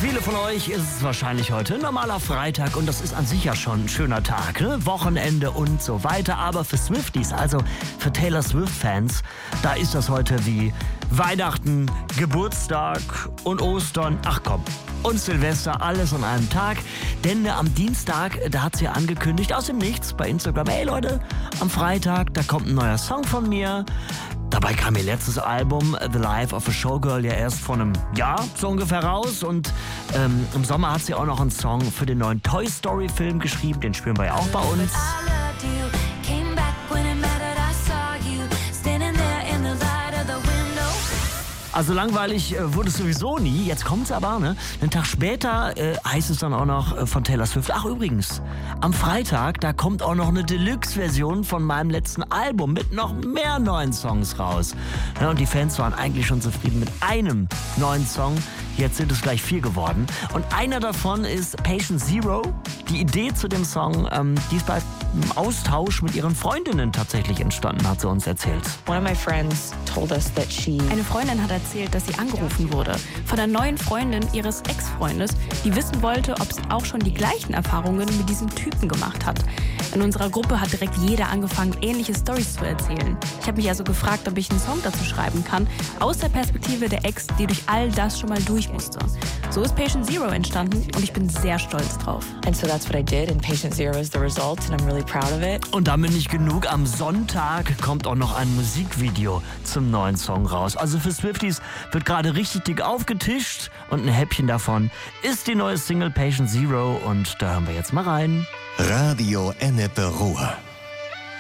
viele von euch ist es wahrscheinlich heute ein normaler Freitag und das ist an sich ja schon ein schöner Tag, ne? Wochenende und so weiter. Aber für Swifties, also für Taylor Swift-Fans, da ist das heute wie Weihnachten, Geburtstag und Ostern. Ach komm. Und Silvester, alles an einem Tag. Denn am Dienstag, da hat sie angekündigt, aus dem Nichts bei Instagram, hey Leute, am Freitag, da kommt ein neuer Song von mir. Dabei kam ihr letztes Album, The Life of a Showgirl, ja erst vor einem Jahr so ungefähr raus. Und im Sommer hat sie auch noch einen Song für den neuen Toy Story Film geschrieben. Den spielen wir ja auch bei uns. Also langweilig wurde es sowieso nie. Jetzt kommt's aber, ne? Einen Tag später heißt es dann auch noch von Taylor Swift. Ach übrigens, am Freitag, da kommt auch noch eine Deluxe-Version von meinem letzten Album mit noch mehr neuen Songs raus. Ja, und die Fans waren eigentlich schon zufrieden mit einem neuen Song. Jetzt sind es gleich 4 geworden. Und einer davon ist Patient Zero. Die Idee zu dem Song, die ist bei einem Austausch mit ihren Freundinnen tatsächlich entstanden, hat sie uns erzählt. Eine Freundin hat erzählt, dass sie angerufen wurde von einer neuen Freundin ihres Ex-Freundes, die wissen wollte, ob sie auch schon die gleichen Erfahrungen mit diesem Typen gemacht hat. In unserer Gruppe hat direkt jeder angefangen, ähnliche Storys zu erzählen. Ich habe mich also gefragt, ob ich einen Song dazu schreiben kann, aus der Perspektive der Ex, die durch all das schon mal durch musste. So ist Patient Zero entstanden und ich bin sehr stolz drauf. And so that's what I did, and Patient Zero is the result, and I'm really proud of it. Und damit nicht genug, am Sonntag kommt auch noch ein Musikvideo zum neuen Song raus. Also für Swifties wird gerade richtig dick aufgetischt und ein Häppchen davon ist die neue Single Patient Zero und da hören wir jetzt mal rein. Radio Ennepe Ruhr.